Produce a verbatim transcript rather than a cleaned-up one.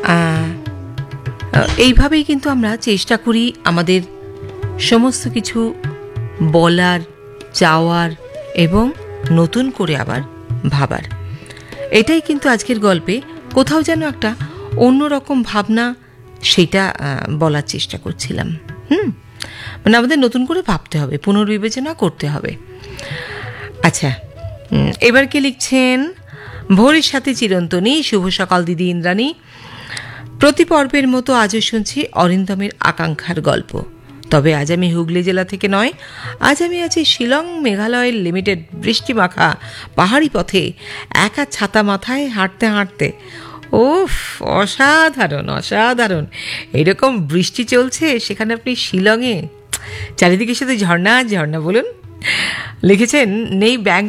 এইভাবেই কিন্তু আমরা চেষ্টা করি আমাদের সমস্ত কিছু বলার, চাওয়ার এবং নতুন করে আবার ভাবার। এটাই কিন্তু আজকের গল্পে কোথাও যেন একটা অন্যরকম ভাবনা, সেটা বলার চেষ্টা করছিলাম। হুম মানে আমাদের নতুন করে ভাবতে হবে, পুনর্বিবেচনা করতে হবে। আচ্ছা, এবার কে লিখছেন? ভোরের সাথে চিরন্তনী। শুভ সকাল দিদি ইন্দ্রাণী। প্রতি পর্বের মতো আজও শুনছি অরিন্দমের আকাঙ্ক্ষার গল্প। তবে আজ আমি হুগলি জেলা থেকে নয়, আজ আমি আছি শিলং মেঘালয়ের লিমিটেড বৃষ্টি মাখা পাহাড়ি পথে একা ছাতা মাথায় হাঁটতে হাঁটতে। ওফ, অসাধারণ অসাধারণ! এরকম বৃষ্টি চলছে সেখানে আপনি শিলংয়ে, চারিদিকে শুধু ঝর্ণা ঝর্ণা। বলুন, লিখেছেন নেই ব্যাংক